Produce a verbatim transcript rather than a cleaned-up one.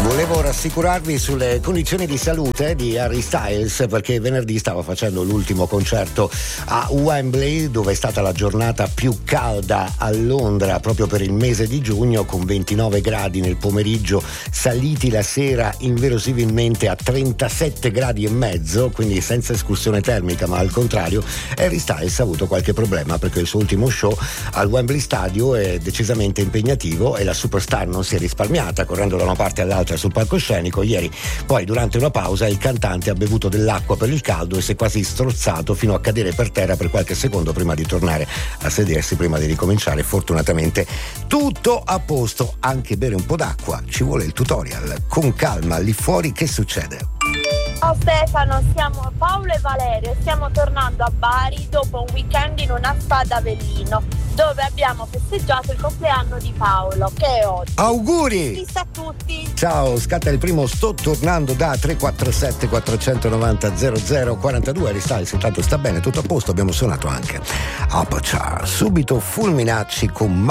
Volevo rassicurarvi sulle condizioni di salute di Harry Styles, perché venerdì stava facendo l'ultimo concerto a Wembley, dove è stata la giornata più calda a Londra proprio per il mese di giugno, con ventinove gradi nel pomeriggio, saliti la sera inverosimilmente a trentasette gradi e mezzo, quindi senza escursione termica, ma al contrario. Harry Styles ha avuto qualche problema perché il suo ultimo show al Wembley Stadio è decisamente impegnativo e la superstar non si è risparmiata, correndo da una parte all'altra sul palcoscenico. Ieri poi, durante una pausa, il cantante ha bevuto dell'acqua per il caldo e si è quasi strozzato fino a cadere per terra per qualche secondo prima di tornare a sedersi, prima di ricominciare. Fortunatamente tutto a posto, anche bere un po' d'acqua, ci vuole il tutorial. Con calma, lì fuori che succede? Ciao Stefano, siamo Paolo e Valerio e stiamo tornando a Bari dopo un weekend in una spa ad Avellino, dove abbiamo festeggiato il compleanno di Paolo, che è oggi. Auguri! Chissà a tutti! Ciao, scatta il primo sto tornando da tre quattro sette quattro nove zero zero zero quattro due. Ristalsi, intanto sta bene, tutto a posto, abbiamo suonato anche Apache. Subito Fulminacci con